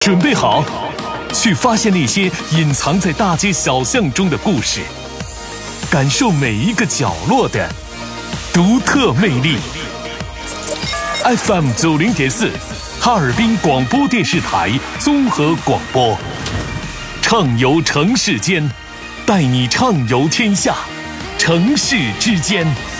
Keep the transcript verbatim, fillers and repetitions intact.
准备好，去发现那些隐藏在大街小巷中的故事，感受每一个角落的独特魅力。F M 九零点四，哈尔滨广播电视台综合广播，畅游城市间，带你畅游天下，城市之间。